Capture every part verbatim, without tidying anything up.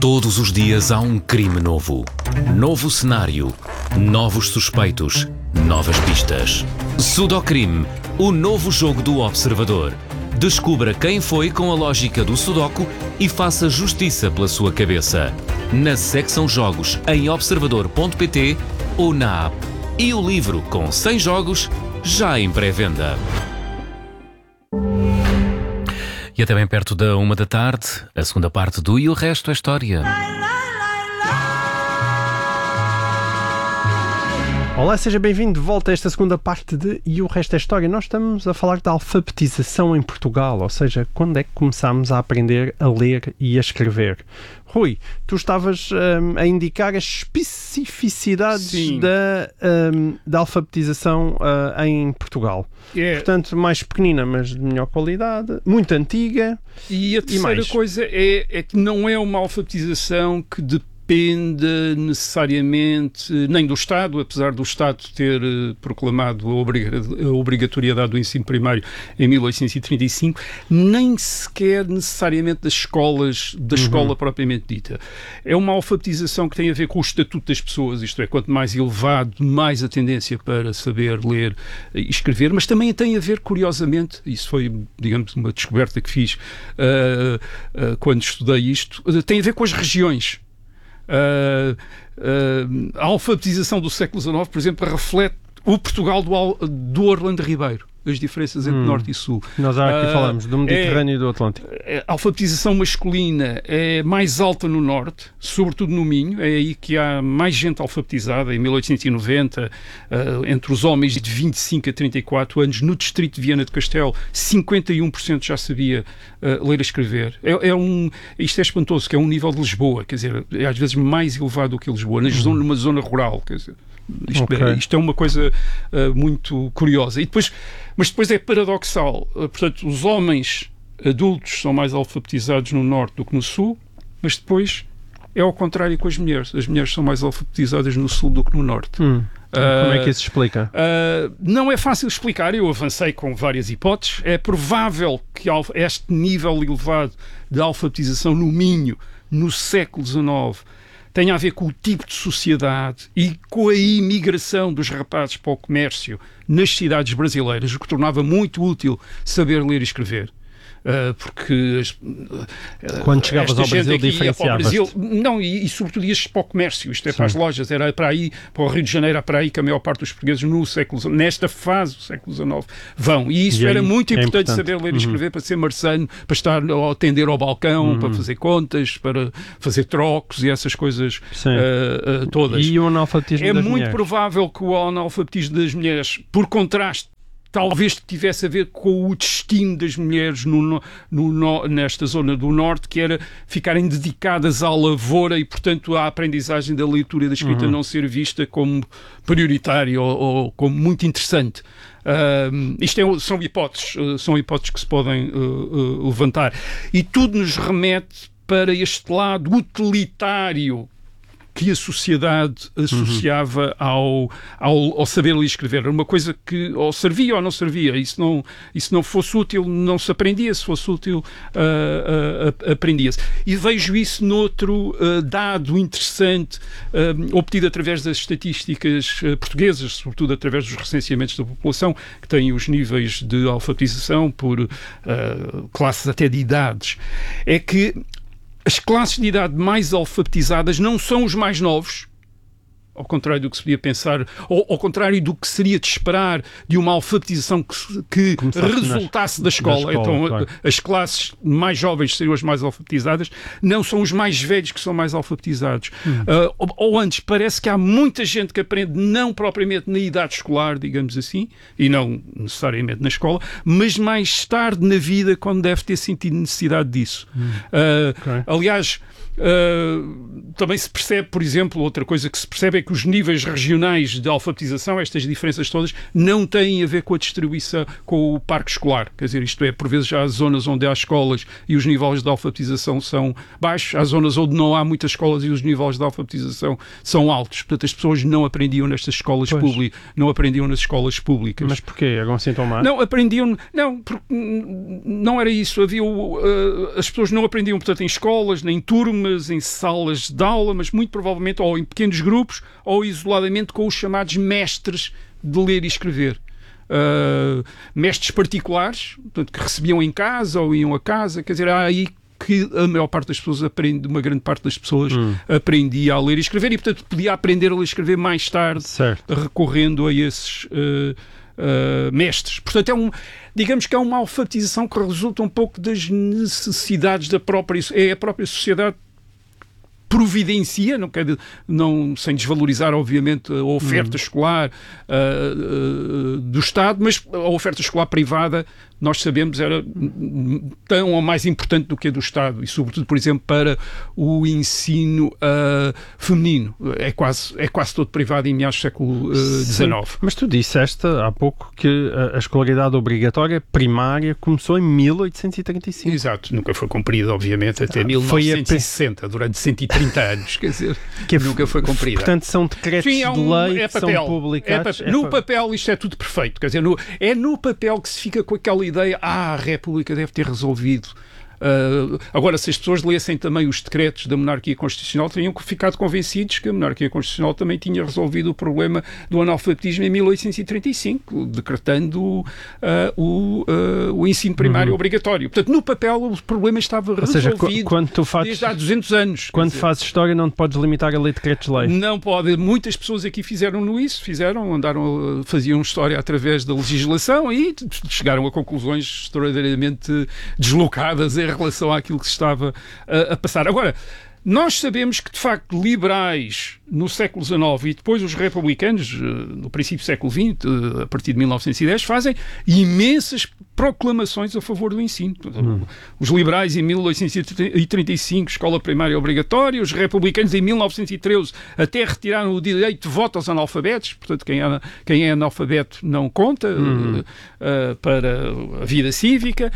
Todos os dias há um crime novo. Novo cenário. Novos suspeitos. Novas pistas. Sudocrime, o novo jogo do Observador. Descubra quem foi com a lógica do Sudoku e faça justiça pela sua cabeça. Na secção Jogos em observador ponto pt ou na app. E o livro com cem jogos já em pré-venda. E até bem perto da uma da tarde, a segunda parte do E o Resto é História. Olá, seja bem-vindo de volta a esta segunda parte de E o Resto é História. Nós estamos a falar da alfabetização em Portugal, ou seja, quando é que começámos a aprender a ler e a escrever. Rui, tu estavas um, a indicar as especificidades da, um, da alfabetização uh, em Portugal. É. Portanto, mais pequenina, mas de melhor qualidade, muito antiga. E a terceira e coisa é, é que não é uma alfabetização que depende depende necessariamente nem do Estado, apesar do Estado ter uh, proclamado a, obriga a obrigatoriedade do ensino primário em mil oitocentos e trinta e cinco, nem sequer necessariamente das escolas, da uhum. escola propriamente dita. É uma alfabetização que tem a ver com o estatuto das pessoas, isto é, quanto mais elevado, mais a tendência para saber ler e escrever, mas também tem a ver, curiosamente, isso foi, digamos, uma descoberta que fiz uh, uh, quando estudei isto, uh, tem a ver com as regiões. Uh, uh, a alfabetização do século dezenove, por exemplo, reflete o Portugal do, do Orlando Ribeiro, as diferenças entre hum. Norte e Sul. Nós já aqui uh, falamos do Mediterrâneo é, e do Atlântico. A alfabetização masculina é mais alta no Norte, sobretudo no Minho, é aí que há mais gente alfabetizada, em mil oitocentos e noventa, uh, entre os homens de vinte e cinco a trinta e quatro anos, no distrito de Viana do Castelo, cinquenta e um por cento já sabia uh, ler e escrever. É, é um, isto é espantoso, que é um nível de Lisboa, quer dizer, é às vezes mais elevado do que Lisboa, na zona, numa zona rural, quer dizer. Isto, okay. é, isto é uma coisa uh, muito curiosa. E depois, mas depois é paradoxal. Uh, portanto, os homens adultos são mais alfabetizados no Norte do que no Sul, mas depois é ao contrário com as mulheres. As mulheres são mais alfabetizadas no Sul do que no Norte. Hum. Uh, Como é que isso se explica? Uh, não é fácil explicar. Eu avancei com várias hipóteses. É provável que este nível elevado de alfabetização no Minho, no século dezenove, tem a ver com o tipo de sociedade e com a imigração dos rapazes para o comércio nas cidades brasileiras, o que tornava muito útil saber ler e escrever. Uh, porque uh, quando chegavas ao Brasil diferenciavas-te. Não, e, e sobretudo ias para o comércio, isto é, Sim. para as lojas, era para aí, para o Rio de Janeiro, era para aí que a maior parte dos portugueses no século, nesta fase do século dezenove vão, e isso e era muito é importante, importante saber ler e escrever, uhum. para ser marçano, para estar a atender ao balcão, uhum. para fazer contas, para fazer trocos e essas coisas uh, uh, todas. E o analfabetismo é das muito mulheres? Provável que o analfabetismo das mulheres, por contraste, talvez tivesse a ver com o destino das mulheres no, no, no, nesta zona do Norte, que era ficarem dedicadas à lavoura e, portanto, a aprendizagem da leitura e da escrita uhum. não ser vista como prioritária ou, ou como muito interessante. Uh, isto é, são hipóteses, uh, são hipóteses que se podem uh, uh, levantar. E tudo nos remete para este lado utilitário que a sociedade associava uhum. ao, ao, ao saber ler e escrever. Era uma coisa que ou servia ou não servia. E se não, e se não fosse útil, não se aprendia. Se fosse útil, uh, uh, uh, aprendia-se. E vejo isso noutro uh, dado interessante, uh, obtido através das estatísticas uh, portuguesas, sobretudo através dos recenseamentos da população, que têm os níveis de alfabetização por uh, classes até de idades. É que as classes de idade mais alfabetizadas não são os mais novos, ao contrário do que se podia pensar, ou ao contrário do que seria de esperar de uma alfabetização que, que resultasse nas, da escola. Da escola então, claro. As classes mais jovens seriam as mais alfabetizadas, não são os mais velhos que são mais alfabetizados. Hum. Uh, ou, ou antes, parece que há muita gente que aprende não propriamente na idade escolar, digamos assim, e não necessariamente na escola, mas mais tarde na vida, quando deve ter sentido necessidade disso. Hum. Uh, okay. Aliás, Uh, também se percebe, por exemplo, outra coisa que se percebe é que os níveis regionais de alfabetização, estas diferenças todas, não têm a ver com a distribuição, com o parque escolar. Quer dizer, isto é, por vezes já há zonas onde há escolas e os níveis de alfabetização são baixos, há zonas onde não há muitas escolas e os níveis de alfabetização são altos. Portanto, as pessoas não aprendiam nestas escolas públicas, não aprendiam nas escolas públicas. Mas porquê? Eram assim tão más? Não, aprendiam... Não, porque não era isso. Havia, uh, as pessoas não aprendiam, portanto, em escolas, nem em turmas, em salas de aula, mas muito provavelmente ou em pequenos grupos ou isoladamente com os chamados mestres de ler e escrever. Uh, mestres particulares, portanto, que recebiam em casa ou iam a casa, quer dizer, há aí que a maior parte das pessoas aprende, uma grande parte das pessoas hum. aprendia a ler e escrever e, portanto, podia aprender a ler e escrever mais tarde, certo. recorrendo a esses uh, uh, mestres. Portanto, é um, digamos que é uma alfabetização que resulta um pouco das necessidades da própria, é a própria sociedade providencia, não quer, não, sem desvalorizar, obviamente, a oferta hum. escolar uh, uh, do Estado, mas a oferta escolar privada, nós sabemos, era tão ou mais importante do que a do Estado, e sobretudo, por exemplo, para o ensino uh, feminino. É quase, é quase todo privado em meados do século dezenove. Mas tu disseste há pouco que a escolaridade obrigatória primária começou em mil oitocentos e trinta e cinco. Exato, nunca foi cumprida, obviamente, até ah, mil novecentos e sessenta, a... durante cento e trinta anos, quer dizer, que é, nunca foi cumprida. Portanto, são decretos Sim, é um, de lei é que são publicados. É papel. No papel isto é tudo perfeito, quer dizer, no, é no papel que se fica com aquela ideia, ah, a República deve ter resolvido. Uh, agora, se as pessoas lessem também os decretos da monarquia constitucional, teriam ficado convencidos que a monarquia constitucional também tinha resolvido o problema do analfabetismo em mil oitocentos e trinta e cinco, decretando uh, o, uh, o ensino primário uhum. obrigatório. Portanto, no papel o problema estava Ou resolvido seja, quando tu fazes, desde há duzentos anos. Quando fazes história não te podes limitar a ler decretos de lei. Não pode. Muitas pessoas aqui fizeram isso, fizeram, andaram, faziam história através da legislação e chegaram a conclusões extraordinariamente deslocadas em relação àquilo que se estava a, a passar. Agora, nós sabemos que, de facto, liberais no século dezenove e depois os republicanos, no princípio do século vinte, a partir de mil novecentos e dez, fazem imensas proclamações a favor do ensino. Hum. Os liberais em mil oitocentos e trinta e cinco, escola primária obrigatória, os republicanos em mil novecentos e treze até retiraram o direito de voto aos analfabetos, portanto quem é, quem é analfabeto não conta hum. uh, uh, para a vida cívica.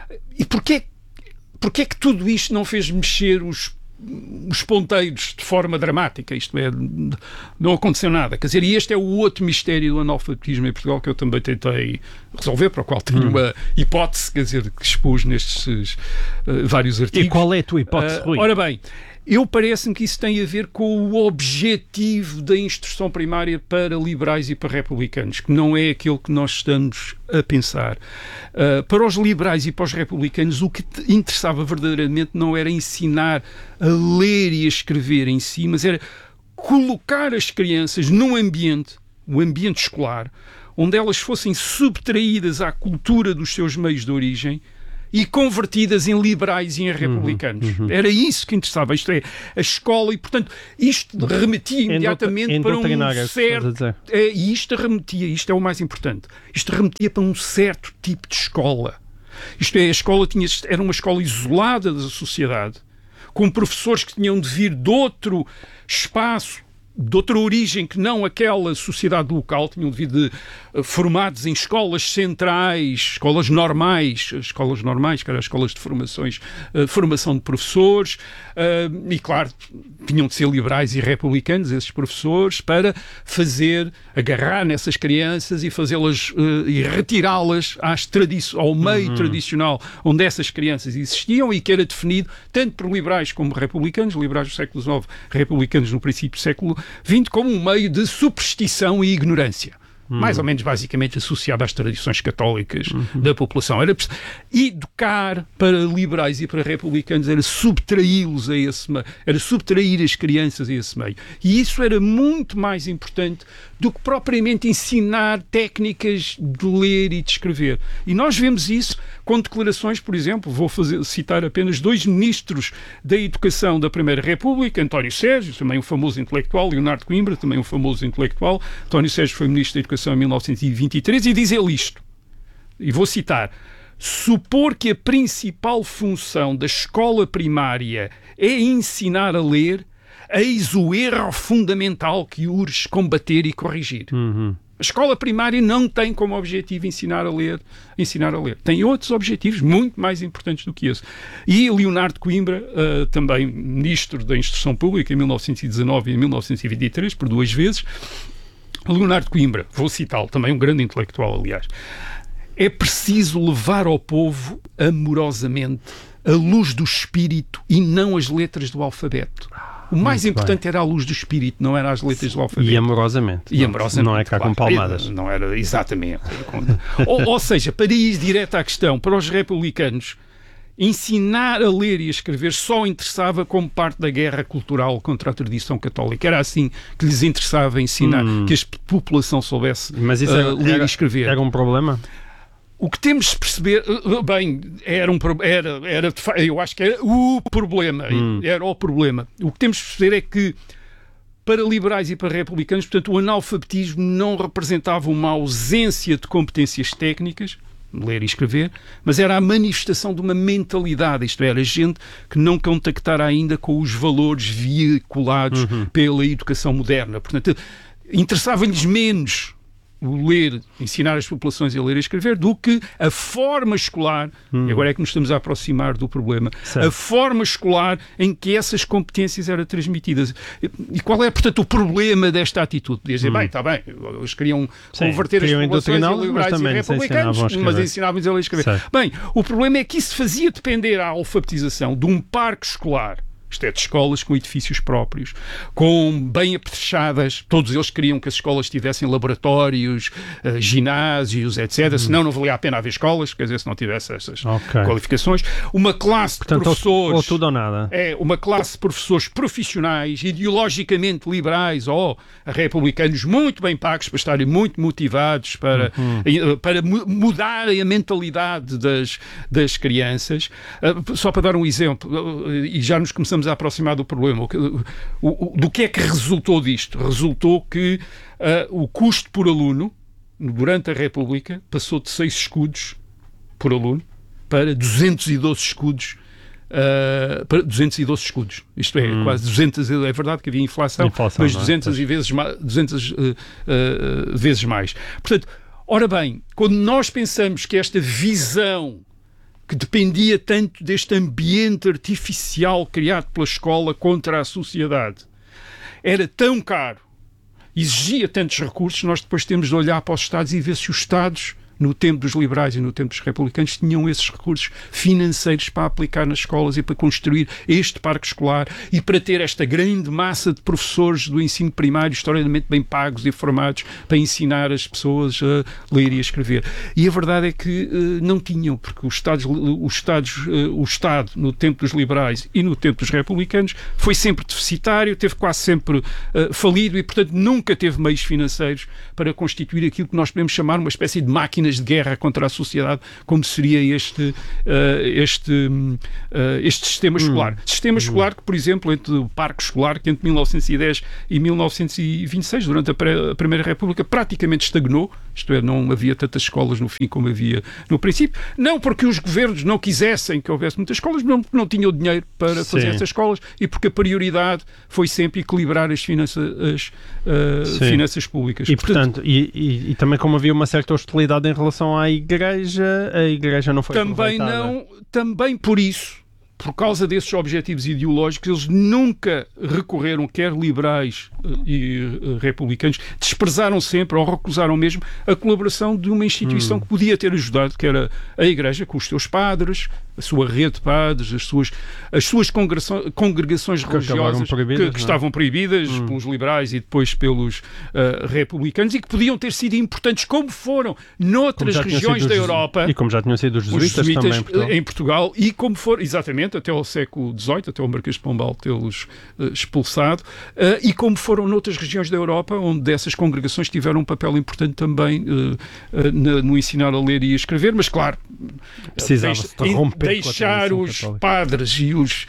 E porquê Porquê é que tudo isto não fez mexer os, os ponteiros de forma dramática? Isto é, não aconteceu nada. Quer dizer, e este é o outro mistério do analfabetismo em Portugal que eu também tentei resolver, para o qual tenho hum. uma hipótese, quer dizer, que expus nestes uh, vários artigos. E qual é a tua hipótese, Rui? Uh, ora bem, eu parece-me que isso tem a ver com o objetivo da instrução primária para liberais e para republicanos, que não é aquilo que nós estamos a pensar. Uh, para os liberais e para os republicanos, o que interessava verdadeiramente não era ensinar a ler e a escrever em si, mas era colocar as crianças num ambiente, o ambiente escolar, onde elas fossem subtraídas à cultura dos seus meios de origem e convertidas em liberais e em republicanos. Uhum, uhum. Era isso que interessava. Isto é, a escola, e portanto, isto remetia imediatamente para um certo... É, e isto remetia, isto é o mais importante, isto remetia para um certo tipo de escola. Isto é, a escola tinha, era uma escola isolada da sociedade, com professores que tinham de vir de outro espaço, de outra origem que não aquela sociedade local, tinham de vir de, uh, formados em escolas centrais, escolas normais, escolas normais, que eram escolas de formações, uh, formação de professores, uh, e claro, tinham de ser liberais e republicanos, esses professores, para fazer, agarrar nessas crianças e fazê-las, uh, e retirá-las às tradições, ao meio uhum. tradicional onde essas crianças existiam e que era definido tanto por liberais como republicanos, liberais do século dezenove, republicanos no princípio do século vinte, como um meio de superstição e ignorância. Hum. Mais ou menos, basicamente, associado às tradições católicas uhum. da população. Era educar para liberais e para republicanos, era subtraí-los a esse meio, era subtrair as crianças a esse meio. E isso era muito mais importante do que propriamente ensinar técnicas de ler e de escrever. E nós vemos isso com declarações, por exemplo, vou fazer, citar apenas dois ministros da Educação da Primeira República, António Sérgio, também um famoso intelectual, Leonardo Coimbra, também um famoso intelectual. António Sérgio foi ministro da Educação em mil novecentos e vinte e três e diz ele isto, e vou citar: supor que a principal função da escola primária é ensinar a ler, eis o erro fundamental que urge combater e corrigir. Uhum. A escola primária não tem como objetivo ensinar a ler, ensinar a ler. Tem outros objetivos muito mais importantes do que esse. E Leonardo Coimbra, uh, também ministro da Instrução Pública em mil novecentos e dezanove e em mil novecentos e vinte e três, por duas vezes, Leonardo Coimbra, vou citá-lo, também um grande intelectual, aliás, é preciso levar ao povo amorosamente a luz do espírito e não as letras do alfabeto. O mais Muito importante bem. Era a luz do espírito, não era as letras do alfabeto. E amorosamente. E amorosamente. Não é cá claro. com palmadas. Não era, exatamente. ou, ou seja, para ir direto à questão, para os republicanos, ensinar a ler e a escrever só interessava como parte da guerra cultural contra a tradição católica. Era assim que lhes interessava ensinar, hum. que a população soubesse Mas isso era, uh, ler era, e escrever. Era um problema? O que temos de perceber, bem, era um era, era, eu acho que era o problema, hum. era o problema. O que temos de perceber é que para liberais e para republicanos, portanto, o analfabetismo não representava uma ausência de competências técnicas, ler e escrever, mas era a manifestação de uma mentalidade, isto era, gente que não contactara ainda com os valores veiculados uhum. pela educação moderna. Portanto, interessava-lhes menos o ler, ensinar as populações a ler e escrever, do que a forma escolar, hum. e agora é que nos estamos a aproximar do problema, certo. A forma escolar em que essas competências eram transmitidas. E qual é, portanto, o problema desta atitude? Podia dizer, hum. bem, está bem, eles queriam Sim, converter queriam as populações em liberais e republicanos, mas ensinavam-lhes a ler e escrever. Certo. Bem, o problema é que isso fazia depender a alfabetização de um parque escolar, isto é, de escolas com edifícios próprios, com bem apetrechadas, todos eles queriam que as escolas tivessem laboratórios, uh, ginásios, etcétera. Hum. Senão não valia a pena haver escolas, quer dizer, se não tivesse essas okay. qualificações. Uma classe Portanto, de professores... Ou tudo ou nada. É, uma classe de professores profissionais, ideologicamente liberais ou republicanos muito bem pagos para estarem muito motivados para, uhum. para mudarem a mentalidade das, das crianças. Uh, só para dar um exemplo, uh, e já nos começamos a aproximar do problema. O, o, do que é que resultou disto? Resultou que uh, o custo por aluno, durante a República, passou de seis escudos por aluno para duzentos e doze escudos. Uh, para duzentos e doze escudos. Isto é, hum. quase duzentas. É verdade que havia inflação, inflação mas duzentas, é? e vezes, duzentas uh, uh, vezes mais. Portanto, ora bem, quando nós pensamos que esta visão que dependia tanto deste ambiente artificial criado pela escola contra a sociedade, era tão caro, exigia tantos recursos, nós depois temos de olhar para os Estados e ver se os Estados, no tempo dos liberais e no tempo dos republicanos, tinham esses recursos financeiros para aplicar nas escolas e para construir este parque escolar e para ter esta grande massa de professores do ensino primário extraordinariamente bem pagos e formados para ensinar as pessoas a ler e a escrever. E a verdade é que uh, não tinham, porque os Estados, os Estados, uh, o Estado, no tempo dos liberais e no tempo dos republicanos, foi sempre deficitário, teve quase sempre uh, falido e, portanto, nunca teve meios financeiros para constituir aquilo que nós podemos chamar uma espécie de máquinas de guerra contra a sociedade, como seria este, uh, este, uh, este sistema escolar. Hum. Sistema escolar que, por exemplo, entre o parque escolar, que entre mil novecentos e dez e mil novecentos e vinte e seis, durante a, pré, a Primeira República, praticamente estagnou, isto é, não havia tantas escolas no fim como havia no princípio, não porque os governos não quisessem que houvesse muitas escolas, não, não tinham dinheiro para Sim. fazer essas escolas e porque a prioridade foi sempre equilibrar as finanças, as, uh, finanças públicas. E, portanto, portanto e, e, e também como havia uma certa hostilidade em relação à Igreja, a Igreja não foi também não, também por isso, por causa desses objetivos ideológicos, eles nunca recorreram, quer liberais e uh, republicanos, desprezaram sempre ou recusaram mesmo a colaboração de uma instituição hum. que podia ter ajudado, que era a Igreja, com os seus padres, a sua rede de padres, as suas, as suas congregações, congregações que religiosas que, que estavam proibidas hum. pelos liberais e depois pelos uh, republicanos e que podiam ter sido importantes, como foram noutras regiões da Europa. E como já tinham sido os jesuítas, os jesuítas também em Portugal. em Portugal, e como foram, exatamente, até ao século dezoito, até o Marquês de Pombal tê-los uh, expulsado, uh, e como foram noutras regiões da Europa, onde dessas congregações tiveram um papel importante também uh, uh, no, no ensinar a ler e a escrever, mas claro, precisava-se de romper deixar os católica. padres e os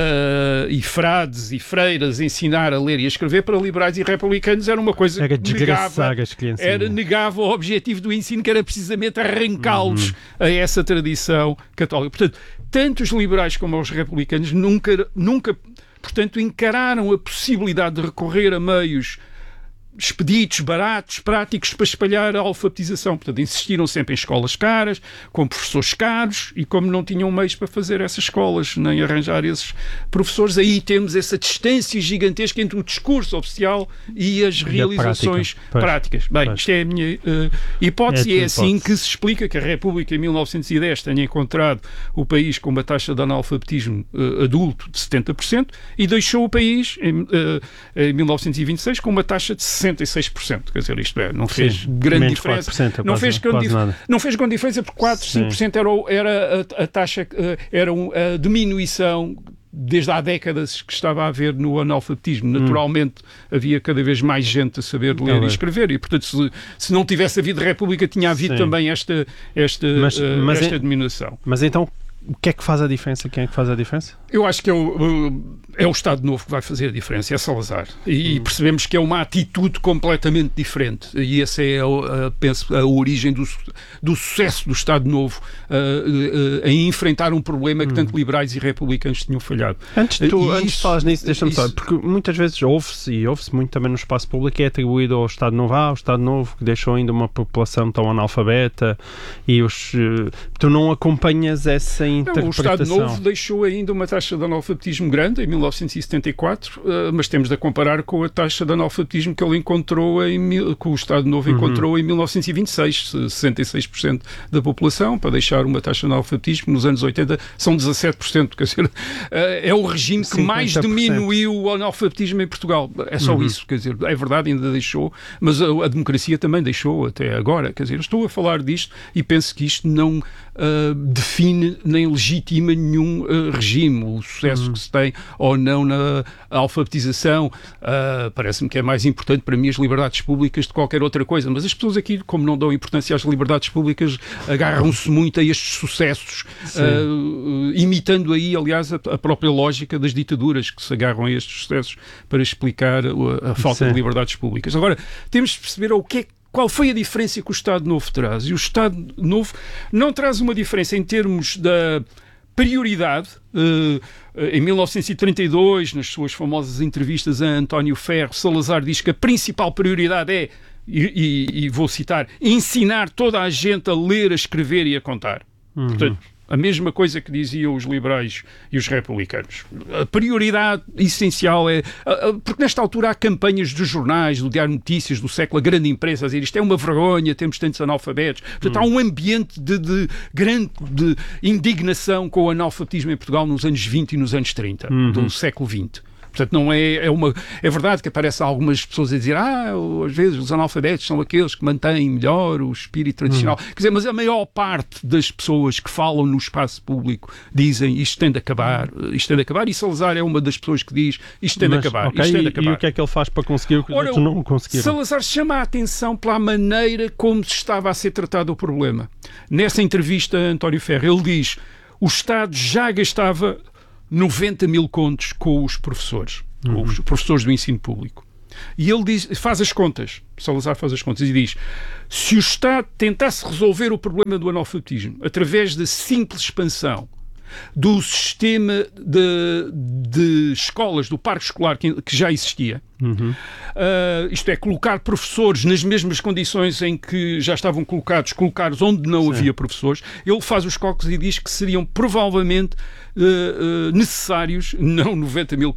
uh, e frades e freiras ensinar a ler e a escrever para liberais e republicanos era uma coisa era que negava, as era, negava o objetivo do ensino, que era precisamente arrancá-los uhum. a essa tradição católica. Portanto, tanto os liberais como os republicanos nunca, nunca portanto, encararam a possibilidade de recorrer a meios expeditos, baratos, práticos para espalhar a alfabetização. Portanto, insistiram sempre em escolas caras, com professores caros, e como não tinham meios para fazer essas escolas, nem arranjar esses professores, aí temos essa distância gigantesca entre o discurso oficial e as realizações prática. práticas. Bem, Pois. isto é a minha uh, hipótese, É a e tua é assim hipótese. que se explica que a República, em mil novecentos e dez, tenha encontrado o país com uma taxa de analfabetismo uh, adulto de setenta por cento e deixou o país, em, uh, em mil novecentos e vinte e seis, com uma taxa de sessenta e seis por cento. Quer dizer, isto é, não fez Sim, grande menos diferença. quatro por cento, é não, quase- fez grande quase dif- nada. não fez grande diferença porque quatro, cinco por cento era, o- era a, a taxa, uh, era um- a diminuição desde há décadas que estava a haver no analfabetismo. Naturalmente havia cada vez mais gente a saber ler Talvez. e escrever, e portanto se, se não tivesse havido República tinha havido Sim. também esta, esta, Mas- uh, mas esta é- diminuição. Mas então, o que é que faz a diferença? Quem é que faz a diferença? Eu acho que é o, uh, é o Estado Novo que vai fazer a diferença, é Salazar. E Hum. percebemos que é uma atitude completamente diferente. E essa é, a, a, penso, a origem do, su- do sucesso do Estado Novo uh, uh, em enfrentar um problema que tanto liberais e republicanos tinham falhado. Antes de, tu, E antes isso- de falares nisso, deixa-me só, isso- porque muitas vezes ouve-se, e ouve-se muito também no espaço público, é atribuído ao Estado Novo, ah, o Estado Novo que deixou ainda uma população tão analfabeta, e os, eh, tu não acompanhas essa Não, interpretação. o Estado Novo deixou ainda uma taxa de analfabetismo grande em mil novecentos e setenta e quatro, uh, mas temos de a comparar com a taxa de analfabetismo que ele encontrou em mil, que o Estado Novo Uhum. encontrou em mil novecentos e vinte e seis, sessenta e seis por cento da população, para deixar uma taxa de analfabetismo nos anos oitenta são dezassete por cento, quer dizer, uh, é o regime que mais cinquenta por cento. diminuiu o analfabetismo em Portugal. É só Uhum. isso, quer dizer, é verdade, ainda deixou, mas a, a democracia também deixou até agora, quer dizer, estou a falar disto e penso que isto não uh, define nem legitima nenhum uh, regime, o sucesso Uhum. que se tem ou não na alfabetização, uh, parece-me que é mais importante para mim as liberdades públicas de qualquer outra coisa, mas as pessoas aqui, como não dão importância às liberdades públicas, agarram-se muito a estes sucessos, uh, imitando aí, aliás, a, a própria lógica das ditaduras que se agarram a estes sucessos para explicar a, a falta Sim. de liberdades públicas. Agora, temos de perceber o que é qual foi a diferença que o Estado Novo traz. E o Estado Novo não traz uma diferença em termos da prioridade. Uh, em mil novecentos e trinta e dois, nas suas famosas entrevistas a António Ferro, Salazar diz que a principal prioridade é, e, e, e vou citar, ensinar toda a gente a ler, a escrever e a contar. Uhum. Portanto, a mesma coisa que diziam os liberais e os republicanos. A prioridade essencial é... Porque nesta altura há campanhas dos jornais, do Diário de Notícias, do Século, a grande imprensa, a dizer isto é uma vergonha, temos tantos analfabetos. Portanto, há um ambiente de, de grande de indignação com o analfabetismo em Portugal nos anos vinte e nos anos trinta, Uhum. do século vinte. Portanto, não é, é uma... É verdade que aparecem algumas pessoas a dizer ah, às vezes os analfabetos são aqueles que mantêm melhor o espírito tradicional. Quer dizer, mas a maior parte das pessoas que falam no espaço público dizem isto tem de acabar, isto tem de acabar, e Salazar é uma das pessoas que diz isto tem de Mas, acabar, ok, isto tem de e- acabar. E o que é que ele faz para conseguir o que os Ora, outros não conseguiram? Salazar chama a atenção pela maneira como se estava a ser tratado o problema. Nessa entrevista a António Ferro, ele diz o Estado já gastava noventa mil contos com os professores, com os professores do ensino público. E ele diz, faz as contas, Salazar faz as contas e diz, se o Estado tentasse resolver o problema do analfabetismo através da simples expansão do sistema de, de escolas, do parque escolar que, que já existia, Uhum. uh, isto é, colocar professores nas mesmas condições em que já estavam colocados, colocar-os onde não Sim. havia professores, ele faz os cálculos e diz que seriam provavelmente uh, uh, necessários, não noventa mil